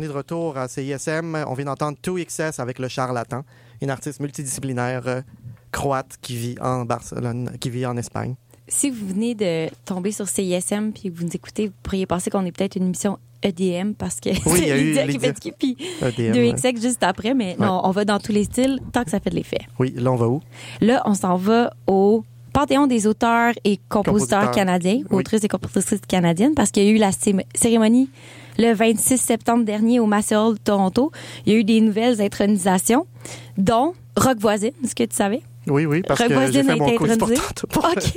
On est de retour à CISM. On vient d'entendre 2XS avec Le Charlatan, une artiste multidisciplinaire croate qui vit en Barcelone, qui vit en Espagne. Si vous venez de tomber sur CISM puis que vous nous écoutez, vous pourriez penser qu'on est peut-être une émission EDM parce que oui, c'est Lydia qui fait du puis 2XX juste après, mais non, on va dans tous les styles tant que ça fait de l'effet. Oui, là, on va où? Là, on s'en va au Panthéon des auteurs et compositeurs canadiens, autrices et compositrices canadiennes, parce qu'il y a eu la cérémonie le 26 septembre dernier au Massey Hall de Toronto. Il y a eu des nouvelles intronisations, dont Rock Voisine, est-ce que tu savais? Oui, parce que j'ai fait mon quiz pour OK.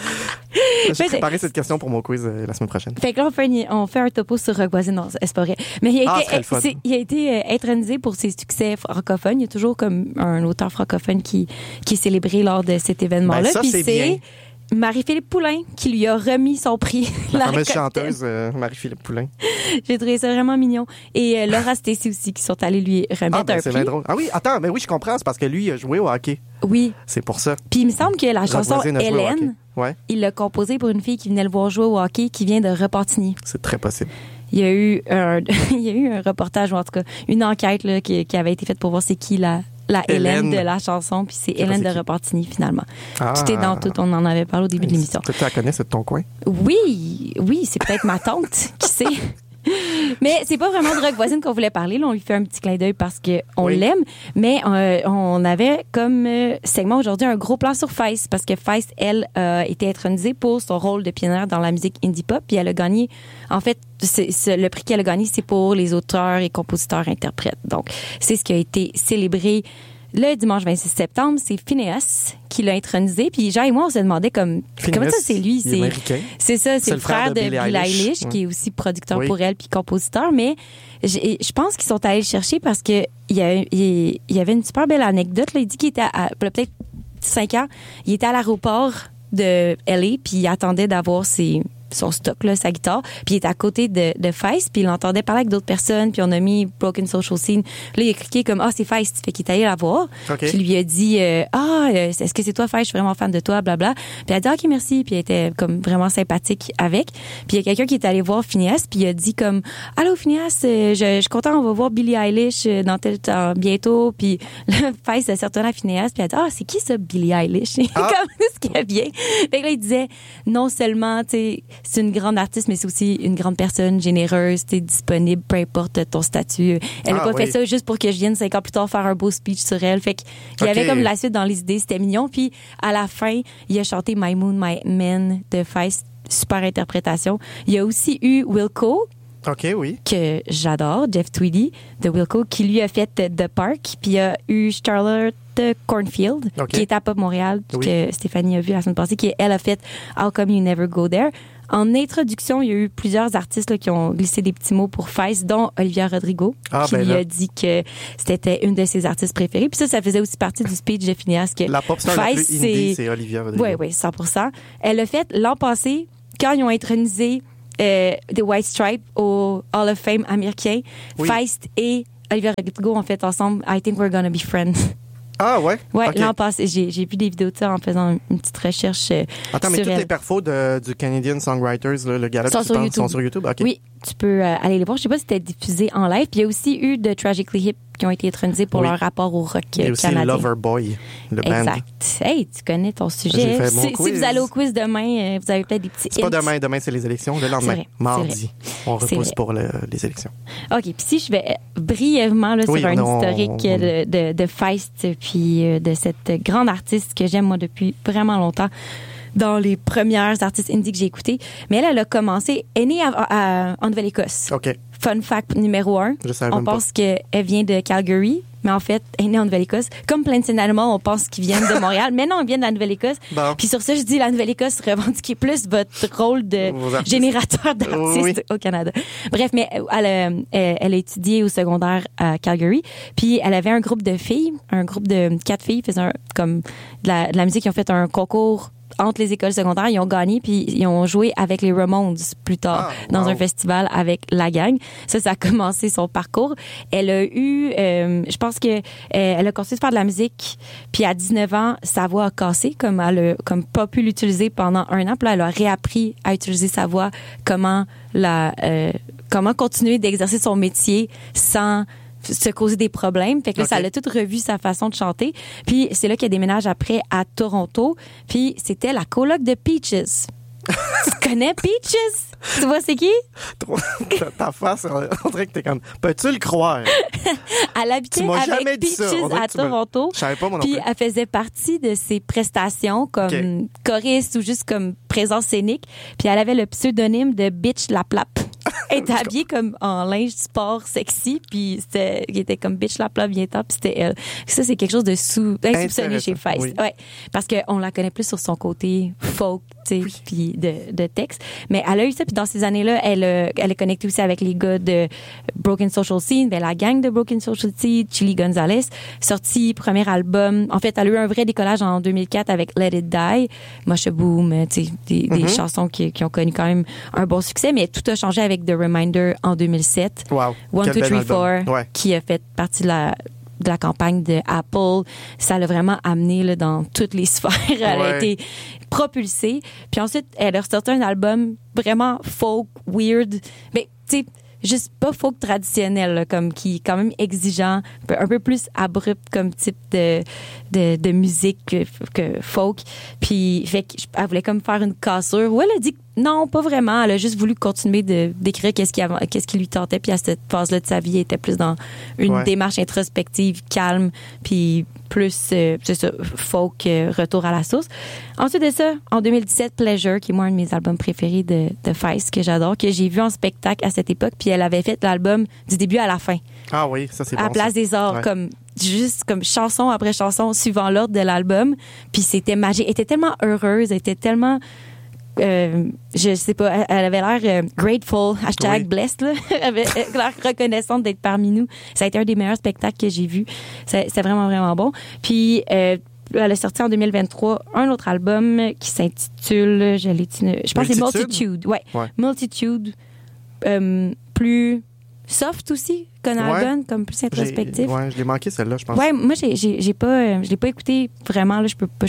J'ai préparé cette question pour mon quiz la semaine prochaine. Fait que là, on fait un topo sur Rock Voisine. Non, c'est pas vrai. Mais il a été intronisé pour ses succès francophones. Il y a toujours comme un auteur francophone qui est célébré lors de cet événement-là. Ben ça, puis c'est bien. Marie-Philippe Poulain qui lui a remis son prix. La fameuse chanteuse Marie-Philippe Poulain. J'ai trouvé ça vraiment mignon. Et Laura Stacey aussi qui sont allés lui remettre un prix. C'est bien drôle. Ah oui, attends, mais oui, je comprends. C'est parce que lui, il a joué au hockey. Oui. C'est pour ça. Puis il me semble que la chanson Hélène, il l'a composée pour une fille qui venait le voir jouer au hockey qui vient de Repentigny. C'est très possible. Il y a eu un reportage, ou en tout cas une enquête là, qui avait été faite pour voir c'est qui la Hélène de la chanson, puis c'est Hélène de Repentigny, finalement. Tout est dans tout. On en avait parlé au début de l'émission. Tu la connais, c'est de ton coin? Oui, c'est peut-être ma tante, qui sait. Mais c'est pas vraiment de Rock Voisine qu'on voulait parler. Là, on lui fait un petit clin d'œil parce qu'on l'aime. Mais on avait comme segment aujourd'hui un gros plan sur Feist parce que Feist, elle, a été intronisée pour son rôle de pionnière dans la musique indie pop. Puis elle a gagné, en fait, le prix qu'elle a gagné, c'est pour les auteurs et compositeurs-interprètes. Donc, c'est ce qui a été célébré le dimanche 26 septembre. C'est Phineas qui l'a intronisé. Puis Jean et moi, on se demandait comment ça, c'est lui. C'est américain. C'est ça, c'est le frère de Billie Eilish, qui est aussi producteur pour elle puis compositeur. Mais je pense qu'ils sont allés le chercher parce que il y avait une super belle anecdote. Là. Il dit qu'il était peut-être 5 ans. Il était à l'aéroport de LA puis il attendait d'avoir son stock, là, sa guitare, puis il était à côté de Feist, puis il entendait parler avec d'autres personnes, puis on a mis Broken Social Scene. Là, il a cliqué comme « c'est Feist », fait qu'il est allé la voir. Puis il lui a dit « est-ce que c'est toi, Feist? Je suis vraiment fan de toi, blabla. » Puis elle a dit « OK, merci », puis elle était comme vraiment sympathique avec. Puis il y a quelqu'un qui est allé voir Phineas, puis il a dit comme « Allô, Phineas, je suis content, on va voir Billie Eilish dans tel temps bientôt. » Puis là, Feist s'est retourné à Phineas, puis elle a dit « c'est qui ça, Billie Eilish? » Comme ce qui est bien. Fait que là, il disait non seulement, tu sais, c'est une grande artiste, mais c'est aussi une grande personne généreuse, t'es disponible, peu importe ton statut. Elle n'a pas fait ça juste pour que je vienne 5 ans plus tard faire un beau speech sur elle. Fait qu'il y avait comme la suite dans les idées, c'était mignon. Puis à la fin, il a chanté My Moon, My Man de Feist, super interprétation. Il y a aussi eu Wilco. OK, oui. Que j'adore, Jeff Tweedy de Wilco, qui lui a fait The Park. Puis il y a eu Charlotte Cornfield, qui est à Pop Montréal, que Stéphanie a vu la semaine passée, qui elle a fait How Come You Never Go There. En introduction, il y a eu plusieurs artistes là, qui ont glissé des petits mots pour Feist, dont Olivia Rodrigo, qui lui a dit que c'était une de ses artistes préférées. Puis ça faisait aussi partie du speech de Phineas. Que la pop star Feist, la plus indie, c'est Olivia Rodrigo. Oui, 100%. Elle l'a fait l'an passé, quand ils ont intronisé The White Stripe au Hall of Fame américain. Feist et Olivia Rodrigo ont fait ensemble I Think We're Gonna Be Friends. Ah ouais? Ouais, l'an passé, j'ai vu des vidéos de ça en faisant une petite recherche. Attends, mais toutes les perfos du Canadian Songwriters, le gala sont sur YouTube? Okay. Oui, tu peux aller les voir. Je sais pas si c'était diffusé en live. Puis il y a aussi eu The Tragically Hip qui ont été intronisés pour leur rapport au rock canadien. Et aussi Loverboy, le band. Exact. Hey, tu connais ton sujet. Si vous allez au quiz demain, vous avez peut-être des petits C'est pas demain c'est les élections. Le lendemain, mardi, on repousse pour les élections. OK, puis si je vais brièvement là, sur un historique de Feist, puis de cette grande artiste que j'aime moi depuis vraiment longtemps, dans les premières artistes indie que j'ai écoutées. Mais elle a commencé, elle est née en Nouvelle-Écosse. OK. Fun fact numéro 1. On pense qu'elle vient de Calgary, mais en fait, elle est née en Nouvelle-Écosse. Comme Plants and Animals, on pense qu'ils viennent de Montréal. Mais non, ils viennent de la Nouvelle-Écosse. Bon. Puis sur ça, je dis la Nouvelle-Écosse revendiquez plus votre rôle de générateur d'artistes au Canada. Bref, mais elle a étudié au secondaire à Calgary. Puis elle avait un groupe de filles, un groupe de 4 filles, faisaient comme de la musique. Ils ont fait un concours entre les écoles secondaires, ils ont gagné puis ils ont joué avec les Ramones plus tard dans un festival avec la gang. Ça a commencé son parcours. Elle a eu, je pense que elle a continué de faire de la musique. Puis à 19 ans, sa voix a cassé, comme elle a comme pas pu l'utiliser pendant 1 an. Puis là, elle a réappris à utiliser sa voix, comment comment continuer d'exercer son métier sans se causer des problèmes. Fait que là, ça a tout revu sa façon de chanter. Puis c'est là qu'il déménage après à Toronto. Puis c'était la coloc de Peaches. Tu connais Peaches? Tu vois c'est qui? Ta face, on dirait que t'es comme... Peux-tu le croire? Elle habitait avec Peaches à Toronto. Je savais pas, moi non plus. Puis elle faisait partie de ses prestations comme choriste ou juste comme présence scénique. Puis elle avait le pseudonyme de Bitch Laplap. Elle était habillée comme en linge sport sexy, puis il était comme Bitch Laplap vient puis c'était elle. Ça, c'est quelque chose de insoupçonné chez Feist. Oui. Ouais, parce qu'on la connaît plus sur son côté folk, tu sais, puis de texte. Mais elle a eu ça, puis dans ces années-là, elle est connectée aussi avec les gars de Broken Social Scene, ben la gang de Broken Social Scene, Chili Gonzalez, sorti premier album. En fait, elle a eu un vrai décollage en 2004 avec Let It Die, Mosh Boom, tu sais, des chansons qui ont connu quand même un bon succès, mais tout a changé avec The Reminder en 2007. Wow. 1, 2, 3, 4, qui a fait partie de la campagne de Apple. Ça l'a vraiment amené là, dans toutes les sphères. Elle a été propulsée. Puis ensuite, elle a ressorti un album vraiment folk, weird. Mais, tu sais, juste pas folk traditionnel, là, comme qui est quand même exigeant, un peu plus abrupt comme type de musique que folk. Puis, fait qu'elle voulait comme faire une cassure. Ou elle a dit non, pas vraiment. Elle a juste voulu continuer d'écrire qu'est-ce qui lui tentait. Puis à cette phase-là de sa vie, elle était plus dans une démarche introspective, calme, puis plus, c'est ça, folk, retour à la source. Ensuite de ça, en 2017, Pleasure, qui est moi un de mes albums préférés de Feist, que j'adore, que j'ai vu en spectacle à cette époque, puis elle avait fait l'album du début à la fin. Ah oui, ça c'est bon. À la Place des Arts, juste comme chanson après chanson, suivant l'ordre de l'album. Puis c'était magique. Elle était tellement heureuse, elle était tellement... je sais pas, elle avait l'air grateful, #blessed, là. Elle avait l'air reconnaissante d'être parmi nous. Ça a été un des meilleurs spectacles que j'ai vus. C'est vraiment, vraiment bon. Puis, elle a sorti en 2023 un autre album qui s'intitule, je pense que c'est Multitude. Ouais. Multitude. Plus soft aussi qu'un album, comme plus introspectif. Je l'ai manqué celle-là, je pense. Ouais, moi je l'ai pas écouté vraiment là,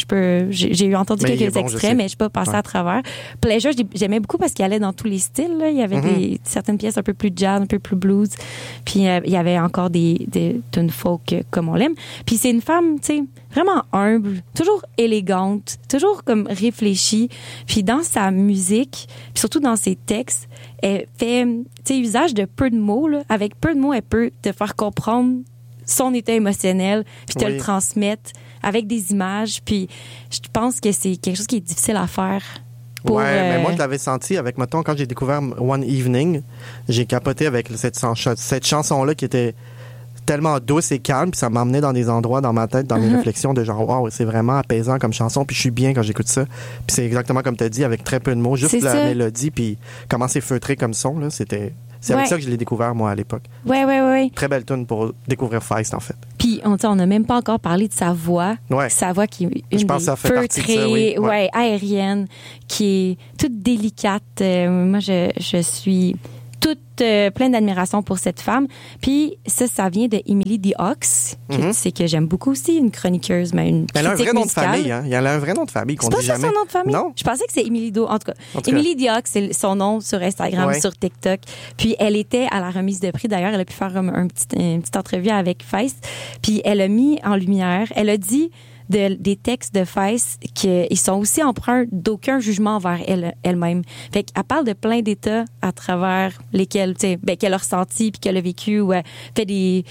j'ai entendu quelques extraits mais je suis pas passée à travers. Pleasure, j'aimais beaucoup parce qu'il allait dans tous les styles là. Il y avait certaines pièces un peu plus jazz, un peu plus blues. Puis il y avait encore des tunes folk comme on l'aime. Puis c'est une femme, tu sais, vraiment humble, toujours élégante, toujours comme réfléchie. Puis dans sa musique, puis surtout dans ses textes, elle fait, tu sais, usage de peu de mots là. Avec peu de mots, elle peut te faire comprendre son état émotionnel, puis te le transmettre avec des images. Puis je pense que c'est quelque chose qui est difficile à faire. Mais moi, je l'avais senti avec, mettons, quand j'ai découvert One Evening, j'ai capoté avec cette chanson-là qui était tellement douce et calme, puis ça m'emmenait dans des endroits dans ma tête, dans mes réflexions de genre, wow, c'est vraiment apaisant comme chanson, puis je suis bien quand j'écoute ça. Puis c'est exactement comme tu as dit, avec très peu de mots, juste la mélodie, puis comment c'est feutré comme son, là, c'est avec ça que je l'ai découvert, moi, à l'époque. Ouais. Très belle tune pour découvrir Feist, en fait. Puis, on n'a même pas encore parlé de sa voix. Ouais. Sa voix qui est une des feutrées, aérienne, qui est toute délicate. Moi, je suis toute pleine d'admiration pour cette femme. Puis ça vient de Emily The Ox, c'est que j'aime beaucoup aussi, une chroniqueuse, mais une elle a un vrai nom de musicale. Famille, hein? Elle a un vrai nom de famille qu'on dit jamais. C'est pas ça son nom de famille? Non. Je pensais que c'est Emily Do. En tout cas, Emily The Ox, c'est son nom sur Instagram, sur TikTok. Puis elle était à la remise de prix. D'ailleurs, elle a pu faire une petite entrevue avec Feist. Puis elle a mis en lumière, elle a dit des textes de Feist qu'ils sont aussi empreints d'aucun jugement envers elle-même. Fait qu'elle parle de plein d'états à travers lesquels, tu sais, qu'elle a ressenti puis qu'elle a vécu, ou elle fait des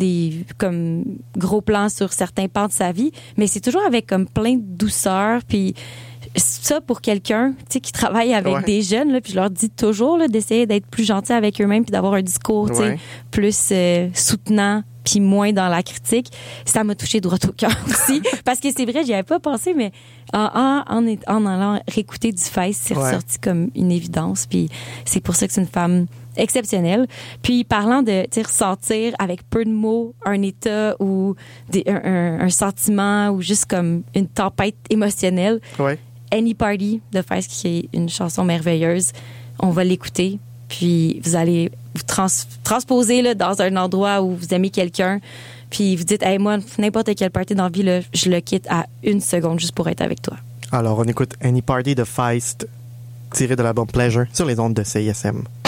comme gros plans sur certains pans de sa vie, mais c'est toujours avec comme plein de douceur. Puis ça, pour quelqu'un, tu sais, qui travaille avec des jeunes, là, puis je leur dis toujours là, d'essayer d'être plus gentil avec eux-mêmes puis d'avoir un discours, tu sais, plus soutenant, puis moins dans la critique. Ça m'a touché droit au cœur aussi, parce que c'est vrai, j'y avais pas pensé, mais en allant réécouter du Feist, c'est ressorti comme une évidence. Puis c'est pour ça que c'est une femme exceptionnelle. Puis parlant de ressentir avec peu de mots un état ou un sentiment ou juste comme une tempête émotionnelle. Any Party de Feist, qui est une chanson merveilleuse. On va l'écouter, puis vous allez vous transposer là, dans un endroit où vous aimez quelqu'un, puis vous dites, hey, moi, n'importe quelle party dans la vie, là, je le quitte à 1 seconde juste pour être avec toi. Alors, on écoute Any Party de Feist, tiré de l'album Pleasure, sur les ondes de CISM.